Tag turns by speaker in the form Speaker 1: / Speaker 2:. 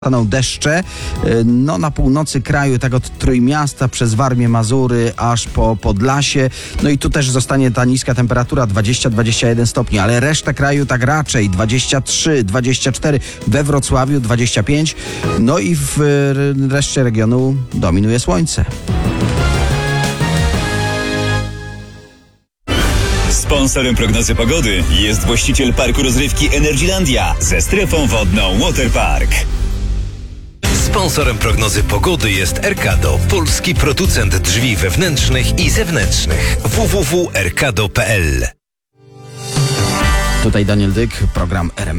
Speaker 1: Staną deszcze, no na północy kraju, tak od Trójmiasta przez Warmię, Mazury, aż po Podlasie. No i tu też zostanie ta niska temperatura 20-21 stopni, ale reszta kraju tak raczej 23, 24, we Wrocławiu 25, no i w reszcie regionu dominuje słońce.
Speaker 2: Sponsorem prognozy pogody jest właściciel parku rozrywki Energylandia ze strefą wodną Waterpark.
Speaker 3: Sponsorem prognozy pogody jest Erkado, polski producent drzwi wewnętrznych i zewnętrznych. www.erkado.pl.
Speaker 1: Tutaj Daniel Dyk, program RMF.